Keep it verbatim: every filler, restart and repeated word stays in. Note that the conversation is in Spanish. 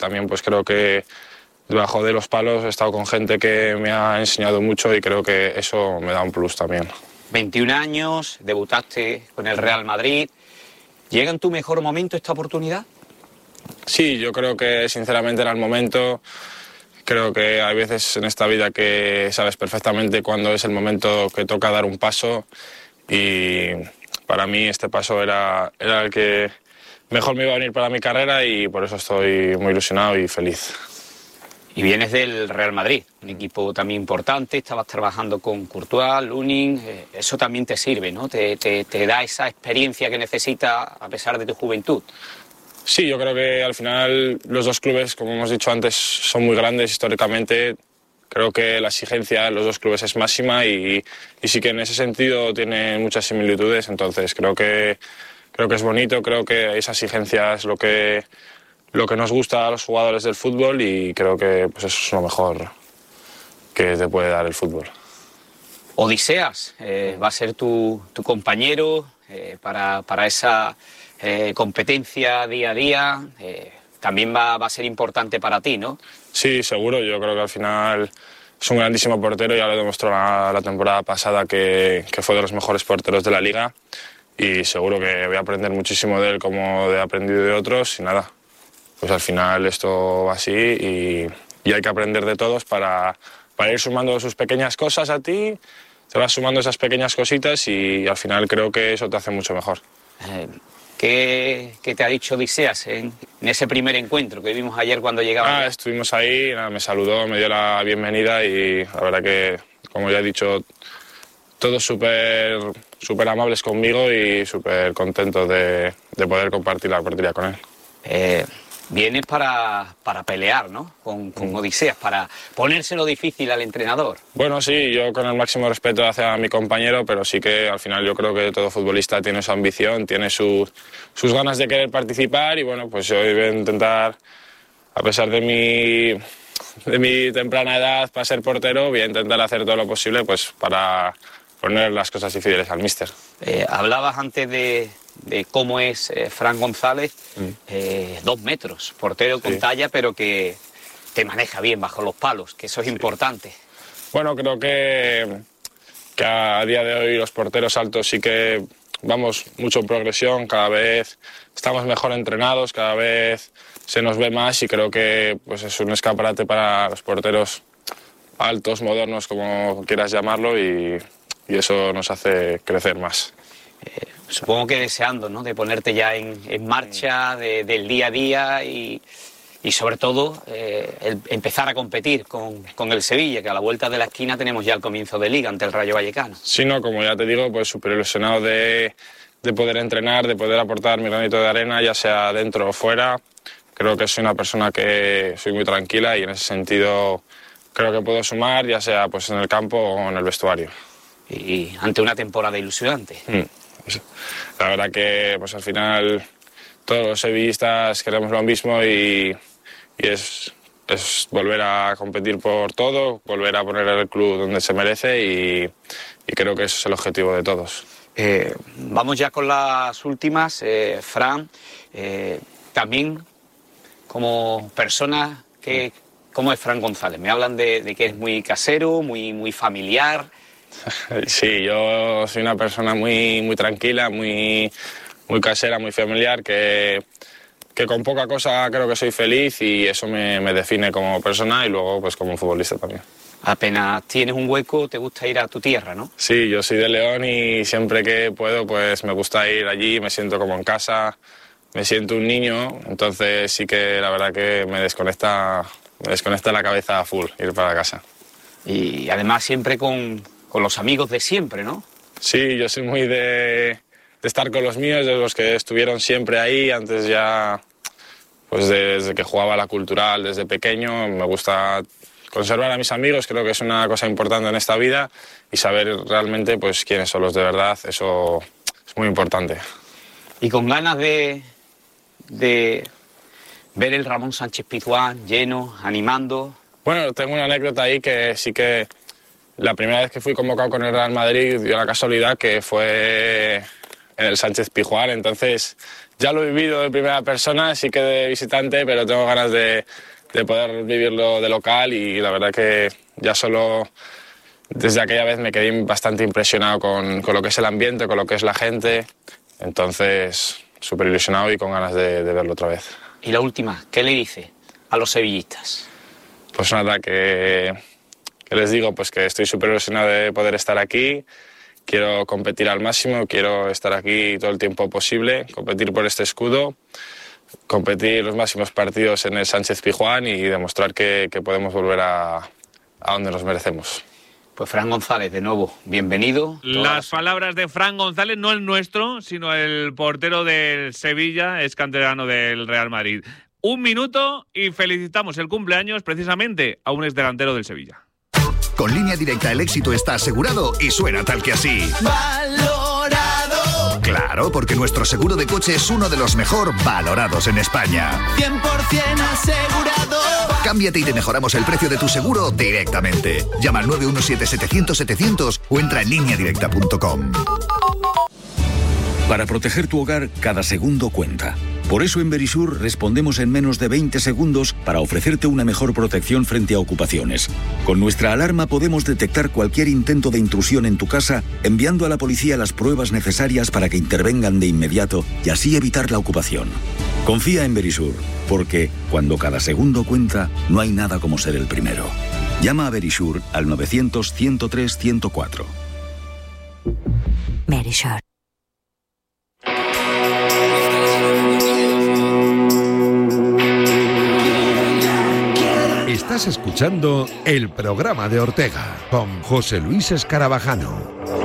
también pues creo que debajo de los palos he estado con gente que me ha enseñado mucho y creo que eso me da un plus también. veintiún años, debutaste con el Real Madrid. ¿Llega en tu mejor momento esta oportunidad? Sí, yo creo que sinceramente era el momento. Creo que hay veces en esta vida que sabes perfectamente cuándo es el momento que toca dar un paso y para mí este paso era, era el que mejor me iba a venir para mi carrera y por eso estoy muy ilusionado y feliz. Y vienes del Real Madrid, un equipo también importante, estabas trabajando con Courtois, Lunin, eh, eso también te sirve, ¿no? Te, te, te da esa experiencia que necesitas a pesar de tu juventud. Sí, yo creo que al final los dos clubes, como hemos dicho antes, son muy grandes históricamente. Creo que la exigencia de los dos clubes es máxima y, y sí que en ese sentido tienen muchas similitudes, entonces creo que, creo que es bonito, creo que esa exigencia es lo que... lo que nos gusta a los jugadores del fútbol y creo que pues eso es lo mejor que te puede dar el fútbol. Odiseas eh, va a ser tu, tu compañero eh, para, para esa eh, competencia día a día. Eh, también va, va a ser importante para ti, ¿no? Sí, seguro. Yo creo que al final es un grandísimo portero. Ya lo demostró la, la temporada pasada que, que fue de los mejores porteros de la liga y seguro que voy a aprender muchísimo de él como he aprendido de otros y nada. Pues al final esto va así y, y hay que aprender de todos para, para ir sumando sus pequeñas cosas a ti, te vas sumando esas pequeñas cositas y, y al final creo que eso te hace mucho mejor. Eh, ¿qué, ¿Qué te ha dicho Odiseas en, en ese primer encuentro que vimos ayer cuando llegaba? Ah, estuvimos ahí, nada, me saludó, me dio la bienvenida y la verdad que, como ya he dicho, todos súper súper amables conmigo y súper contentos de, de poder compartir la portería con él. Eh, Vienes para, para pelear, ¿no? Con, con Odiseas, para ponérselo difícil al entrenador. Bueno, sí, yo con el máximo respeto hacia mi compañero, pero sí que al final yo creo que todo futbolista tiene su ambición, tiene su, sus ganas de querer participar y bueno, pues yo voy a intentar, a pesar de mi, de mi temprana edad para ser portero, voy a intentar hacer todo lo posible pues para poner las cosas difíciles al míster. Eh, hablabas antes de... de cómo es eh, Fran González, mm. eh, dos metros, portero sí. con talla, pero que te maneja bien bajo los palos, que eso es sí. importante. Bueno, creo que, que a día de hoy los porteros altos sí que vamos mucho en progresión, cada vez estamos mejor entrenados, cada vez se nos ve más y creo que pues, es un escaparate para los porteros altos, modernos, como quieras llamarlo, y, y eso nos hace crecer más. Eh, supongo que deseando, ¿no?, de ponerte ya en, en marcha de, del día a día y, y sobre todo eh, el empezar a competir con, con el Sevilla, que a la vuelta de la esquina tenemos ya el comienzo de Liga ante el Rayo Vallecano. Sí, no, como ya te digo, pues súper ilusionado de, de poder entrenar, de poder aportar mi granito de arena, ya sea dentro o fuera. Creo que soy una persona que soy muy tranquila y en ese sentido creo que puedo sumar, ya sea pues en el campo o en el vestuario. Y ante una temporada ilusionante. Mm. La verdad que pues al final todos los sevillistas queremos lo mismo y, y es, es volver a competir por todo, volver a poner el club donde se merece y, y creo que ese es el objetivo de todos. Eh, vamos ya con las últimas. Eh, Fran, eh, también como persona, que, ¿cómo es Fran González? Me hablan de, de que es muy casero, muy, muy familiar. Sí, yo soy una persona muy, muy tranquila, muy, muy casera, muy familiar, que, que con poca cosa creo que soy feliz y eso me, me define como persona y luego pues como futbolista también. Apenas tienes un hueco, te gusta ir a tu tierra, ¿no? Sí, yo soy de León y siempre que puedo pues me gusta ir allí, me siento como en casa, me siento un niño, entonces sí que la verdad que me desconecta, me desconecta la cabeza a full ir para casa. Y además siempre con... con los amigos de siempre, ¿no? Sí, yo soy muy de, de estar con los míos, de los que estuvieron siempre ahí, antes ya, pues desde que jugaba a la Cultural, desde pequeño, me gusta conservar a mis amigos, creo que es una cosa importante en esta vida y saber realmente pues quiénes son los de verdad, eso es muy importante. Y con ganas de, de ver el Ramón Sánchez Pizjuán lleno, animando. Bueno, tengo una anécdota ahí que sí que la primera vez que fui convocado con el Real Madrid dio la casualidad que fue en el Sánchez Pizjuán, entonces ya lo he vivido de primera persona, sí que de visitante, pero tengo ganas de, de poder vivirlo de local y la verdad que ya solo desde aquella vez me quedé bastante impresionado con, con lo que es el ambiente, con lo que es la gente, entonces súper ilusionado y con ganas de, de verlo otra vez. Y la última, ¿qué le dice a los sevillistas? Pues nada, que, que les digo pues que estoy súper ilusionado de poder estar aquí, quiero competir al máximo, quiero estar aquí todo el tiempo posible, competir por este escudo, competir los máximos partidos en el Sánchez Pizjuán y demostrar que, que podemos volver a, a donde nos merecemos. Pues Fran González, de nuevo, bienvenido. Las palabras de Fran González, no el nuestro, sino el portero del Sevilla, es canterano del Real Madrid. Un minuto y felicitamos el cumpleaños precisamente a un exdelantero del Sevilla. Con Línea Directa el éxito está asegurado y suena tal que así. ¡Valorado! Claro, porque nuestro seguro de coche es uno de los mejor valorados en España. cien por ciento asegurado. Cámbiate y te mejoramos el precio de tu seguro directamente. Llama al nueve uno siete setecientos setecientos o entra en línea directa punto com. Para proteger tu hogar, cada segundo cuenta. Por eso en Verisur respondemos en menos de veinte segundos para ofrecerte una mejor protección frente a ocupaciones. Con nuestra alarma podemos detectar cualquier intento de intrusión en tu casa, enviando a la policía las pruebas necesarias para que intervengan de inmediato y así evitar la ocupación. Confía en Verisur, porque cuando cada segundo cuenta, no hay nada como ser el primero. Llama a Verisur al novecientos, ciento tres, ciento cuatro. Verisur. Estás escuchando el programa de Ortega con José Luis Escarabajano.